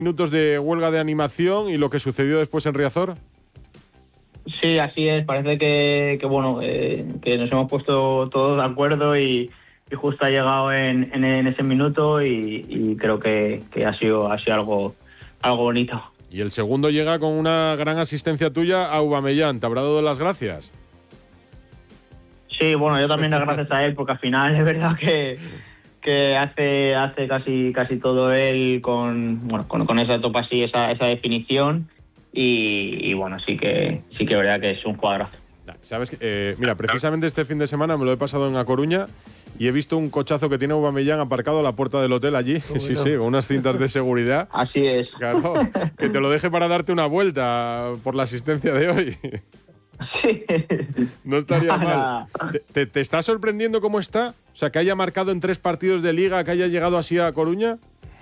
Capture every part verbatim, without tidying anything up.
Minutos de huelga de animación y lo que sucedió después en Riazor. Sí, así es. Parece que, que bueno, eh, que nos hemos puesto todos de acuerdo y, y justo ha llegado en, en, en ese minuto y, y creo que, que ha sido, ha sido algo, algo bonito. Y el segundo llega con una gran asistencia tuya a Aubameyang. ¿Te habrá dado las gracias? Sí, bueno, yo también las gracias a él porque al final es verdad que que hace hace casi casi todo él con bueno con, con esa topa así, esa, esa definición y, y bueno, sí que sí que es verdad que es un cuadrazo. Sabes que, eh, mira, precisamente este fin de semana me lo he pasado en A Coruña y he visto un cochazo que tiene Aubameyang aparcado a la puerta del hotel allí. Bueno. Sí, sí, con unas cintas de seguridad. Así es. Claro, que te lo deje para darte una vuelta por la asistencia de hoy. Sí. No estaría mal. ¿Te, te, ¿Te está sorprendiendo cómo está? O sea, que haya marcado en tres partidos de liga, que haya llegado así a Coruña.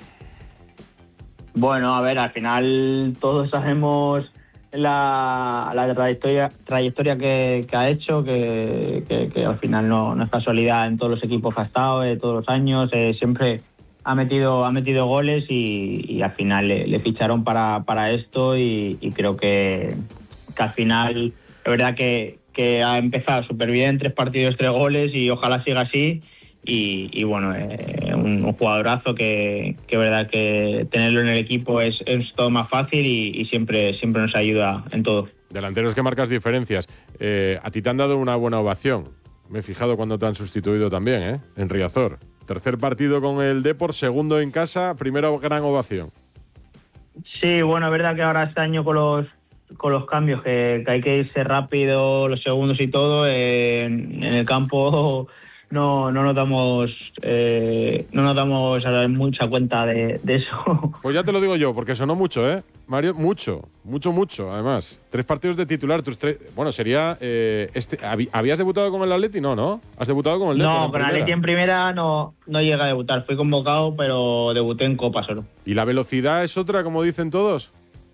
Bueno, a ver, al final todos sabemos la, la trayectoria, trayectoria que, que ha hecho, que, que, que al final no, no es casualidad en todos los equipos que ha estado, eh, todos los años, eh, siempre ha metido ha metido goles y, y al final le, le ficharon para, para esto y, y creo que, que al final es verdad que, que ha empezado súper bien, tres partidos, tres goles y ojalá siga así. Y, y bueno, eh, un, un jugadorazo que, que es verdad que tenerlo en el equipo es, es todo más fácil y, y siempre, siempre nos ayuda en todo. Delanteros que marcas diferencias. Eh, a ti te han dado una buena ovación. Me he fijado cuando te han sustituido también, ¿eh? En Riazor. Tercer partido con el Depor, segundo en casa, primera gran ovación. Sí, bueno, es verdad que ahora este año con los con los cambios, que, que hay que irse rápido, los segundos y todo, eh, en, en el campo no, no notamos eh, no notamos mucha cuenta de, de eso. Pues ya te lo digo yo, porque sonó mucho, ¿eh? Mario, mucho, mucho, mucho, además. Tres partidos de titular, tus tres... Bueno, sería... Eh, este, ¿Habías debutado con el Atleti? No, ¿no? ¿Has debutado con el Depor? No, con el Atleti en primera no, no llegué a debutar. Fui convocado, pero debuté en Copa solo. ¿Y la velocidad es otra, como dicen todos?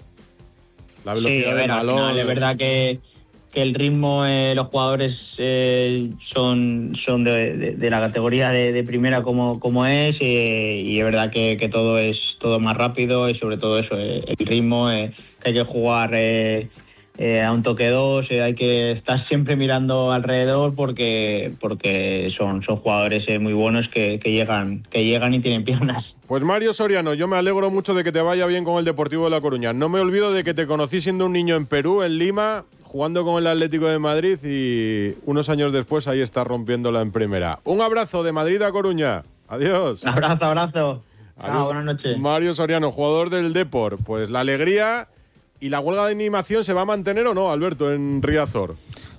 La velocidad sí, a ver, del al balón... final es verdad que, que el ritmo, eh, los jugadores eh, son, son de, de, de la categoría de, de primera como, como es eh, y es verdad que, que todo es todo más rápido y sobre todo eso, eh, el ritmo, eh, que hay que jugar eh, eh, a un toque dos, eh, hay que estar siempre mirando alrededor porque porque son, son jugadores eh, muy buenos que, que, llegan, que llegan y tienen piernas. Pues Mario Soriano, yo me alegro mucho de que te vaya bien con el Deportivo de La Coruña. No me olvido de que te conocí siendo un niño en Perú, en Lima, jugando con el Atlético de Madrid y unos años después ahí está rompiéndola en primera. Un abrazo de Madrid a Coruña. Adiós. Abrazo, abrazo. Adiós. Ah, buenas noches. Mario Soriano, jugador del Depor. Pues la alegría y la huelga de animación se va a mantener o no, Alberto, en Riazor.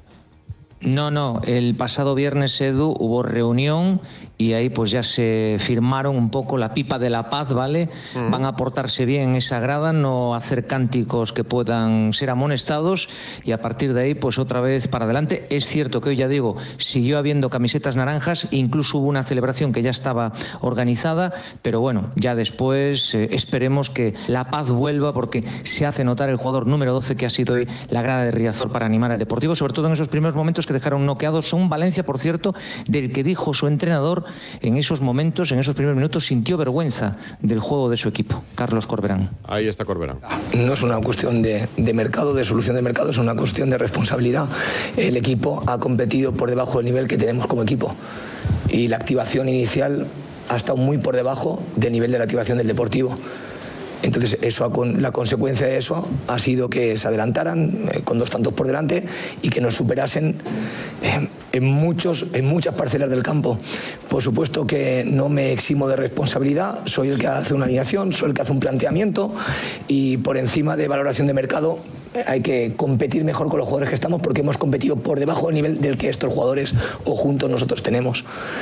No, no, el pasado viernes, Edu, hubo reunión y ahí pues ya se firmaron un poco la pipa de la paz, ¿vale? Uh-huh. Van a portarse bien en esa grada, no hacer cánticos que puedan ser amonestados y a partir de ahí pues otra vez para adelante. Es cierto que hoy, ya digo, siguió habiendo camisetas naranjas, incluso hubo una celebración que ya estaba organizada, pero bueno, ya después eh, esperemos que la paz vuelva porque se hace notar el jugador número doce que ha sido hoy la grada de Riazor para animar al Deportivo, sobre todo en esos primeros momentos que dejaron noqueados. Son Valencia, por cierto, del que dijo su entrenador en esos momentos, en esos primeros minutos, sintió vergüenza del juego de su equipo. Carlos Corberán. Ahí está Corberán. No es una cuestión de, de mercado, de solución de mercado, es una cuestión de responsabilidad. El equipo ha competido por debajo del nivel que tenemos como equipo y la activación inicial ha estado muy por debajo del nivel de la activación del Deportivo. Entonces, eso, la consecuencia de eso ha sido que se adelantaran eh, con dos tantos por delante y que nos superasen eh, en, muchos, en muchas parcelas del campo. Por supuesto que no me eximo de responsabilidad, soy el que hace una alineación, soy el que hace un planteamiento y por encima de valoración de mercado hay que competir mejor con los jugadores que estamos porque hemos competido por debajo del nivel del que estos jugadores o juntos nosotros tenemos.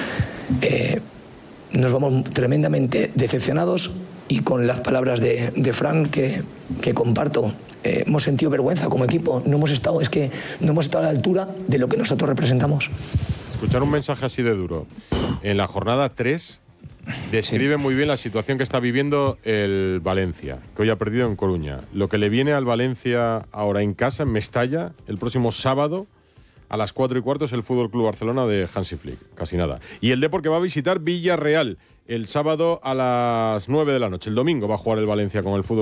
Eh, nos vamos tremendamente decepcionados. Y con las palabras de, de Fran que, que comparto, eh, hemos sentido vergüenza como equipo, no hemos estado, es que no hemos estado a la altura de lo que nosotros representamos. Escuchar un mensaje así de duro. En la jornada tres describe muy bien la situación que está viviendo el Valencia, que hoy ha perdido en Coruña. Lo que le viene al Valencia ahora en casa, en Mestalla, el próximo sábado, a las cuatro y cuarto es el Fútbol Club Barcelona de Hansi Flick, casi nada. Y el Depor que va a visitar Villarreal el sábado a las nueve de la noche. El domingo va a jugar el Valencia con el Fútbol